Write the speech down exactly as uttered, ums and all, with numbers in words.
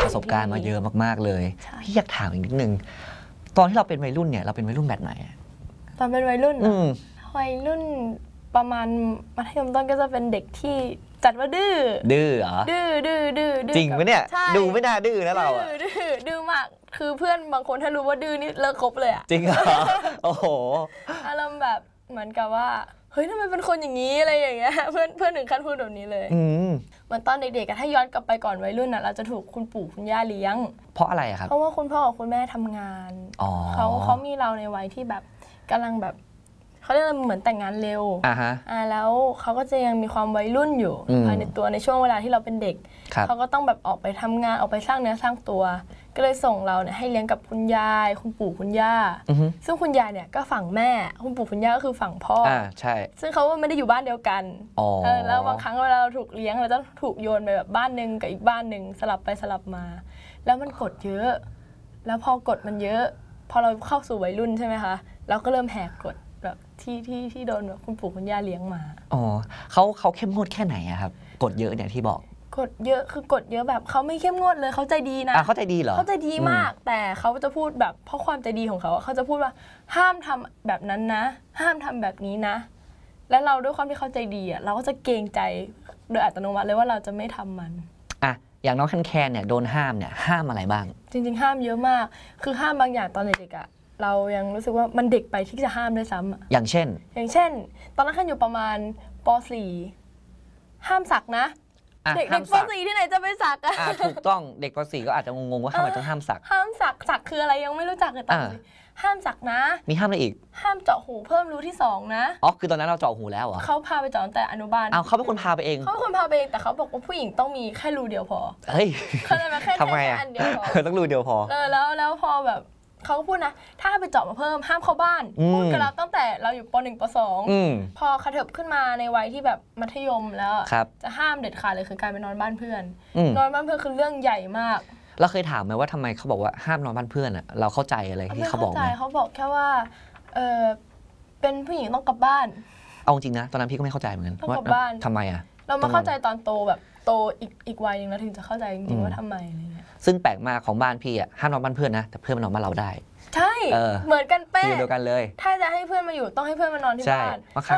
ประสบการณ์มาเยอะมากๆเลยพี่อยากถามอีกนิดนึงตอนที่เราเป็นวัยรุ่นเนี่ยเราเป็นวัยรุ่นแบบไหนตอนเป็นวัยรุ่นวัยรุ่นประมาณมัธยมต้นก็จะเป็นเด็กที่จัดว่าดื้อดื้อเหรอดื้อดื้อดื้อจริงไหมเนี่ยดูไม่น่าดื้อนะเราดื้อดื้อมากคือเพื่อนบางคนถ้ารู้ว่าดื้อนี่เลิกคบเลยอะจริงเหรอโอ้โหอารมณ์แบบเหมือนกับว่าเฮ้ยทำไมเป็นคนอย่างนี้อะไรอย่างเงี้ยเพื่อนเพื่อนถึงขั้นพูดแบบนี้เลยเหมือนตอนเด็กๆถ้าย้อนกลับไปก่อนวัยรุ่นน่ะเราจะถูกคุณปู่คุณย่าเลี้ยงเพราะอะไรครับเพราะว่าคุณพ่อกับคุณแม่ทำงานเขาเขามีเราในวัยที่แบบกำลังแบบเขาเรียกเหมือนแต่งงานเร็วอ่าฮะอ่าแล้วเขาก็จะยังมีความวัยรุ่นอยู่ภายในตัวในช่วงเวลาที่เราเป็นเด็กเขาก็ต้องแบบออกไปทำงานออกไปสร้างเนื้อสร้างตัวก็เลยส่งเราเนี่ยให้เลี้ยงกับคุณยายคุณปู่คุณย่าซึ่งคุณยายเนี่ยก็ฝั่งแม่คุณปู่คุณย่าก็คือฝั่งพ่ออ่าใช่ซึ่งเขาไม่ได้อยู่บ้านเดียวกันแล้วบางครั้งเวลาเราถูกเลี้ยงเราต้องถูกโยนไปแบบบ้านนึงกับอีกบ้านนึงสลับไปสลับมาแล้วมันกดเยอะแล้วพอกดมันเยอะพอเราเข้าสู่วัยรุ่นใช่ไหมคะเราก็เริ่มแหกกฎแบบที่ที่ที่โดนแบบคุณปู่คุณย่าเลี้ยงมาอ๋อเขาเขาเข้มงวดแค่ไหนอะครับกฎเยอะเนี่ยที่บอกกฎเยอะคือกฎเยอะแบบเขาไม่เข้มงวดเลยเขาใจดีนะเขาใจดีเหรอเขาใจดีมากแต่เขาจะพูดแบบเพราะความใจดีของเขาเขาจะพูดว่าห้ามทำแบบนั้นนะห้ามทำแบบนี้นะและเราด้วยความที่เขาใจดีอ่ะเราก็จะเกรงใจโดยอัตโนมัติเลยว่าเราจะไม่ทำมันอ่ะอย่างน้องแคนแคนเนี่ยโดนห้ามเนี่ยห้ามอะไรบ้างจริงๆห้ามเยอะมากคือห้ามบางอย่างตอนเด็กๆอ่ะเรายังรู้สึกว่ามันเด็กไปที่จะห้ามด้วยซ้ำอย่างเช่นอย่างเช่นตอนนั้นแคนอยู่ประมาณป .สี่ ห้ามสักนะเด็กป .สี่ ที่ไหนจะไปสักอ่ะถูกต้องเด็กป .สี่ ก็อาจจะงงๆว่าทำไมต้องห้ามสักห้ามสักสักคืออะไรยังไม่รู้จักเลยตอนนี้ห้ามสักนะมีห้ามอะไรอีกห้ามเจาะหูเพิ่มรูที่สองนะอ๋อคือตอนนั้นเราเจาะหูแล้วเหรอเขาพาไปเจาะตั้งแต่อนุบาลอ้าวเขาเป็นคนพาไปเองเขาเป็นคนพาไปเองแต่เขาบอกว่าผู้หญิงต้องมีแค่รูเดียวพอเฮ้ยเขาเลยมาแค่ทำไมอ่ะต้องรูเดียวพอเออแล้วแล้วพอแบบเขาก็พูดนะถ้าไปเจาะมาเพิ่มห้ามเข้าบ้านพูดกับเราตั้งแต่เราอยู่ป .หนึ่ง ป .สอง พอขะเถิบขึ้นมาในวัยที่แบบมัธยมแล้วจะห้ามเด็ดขาดเลยคือการไปนอนบ้านเพื่อนนอนบ้านเพื่อนคือเรื่องใหญ่มากเราเคยถามไหมว่าทำไมเขาบอกว่าห้ามนอนบ้านเพื่อนอ่ะเราเข้าใจอะไรที่เขาบอกไหมเขาบอกแค่ว่าเออเป็นผู้หญิงต้องกลับบ้านเอาจริงนะตอนนั้นพี่ก็ไม่เข้าใจเหมือนกันว่าทำไมอ่ะเรามาเข้าใจตอนโตแบบโตอีกอีกวัยนึงแล้วถึงจะเข้าใจจริงๆว่าทำไมอะไรเงี้ยซึ่งแปลกมากของบ้านพี่อ่ะห้ามนอนบ้านเพื่อนนะแต่เพื่อนมานอนบ้านเราได้ใช่เหมือนกันเป๊ะเดียวกันเลยถ้าจะให้เพื่อนมาอยู่ต้องให้เพื่อนมานอนที่บ้าน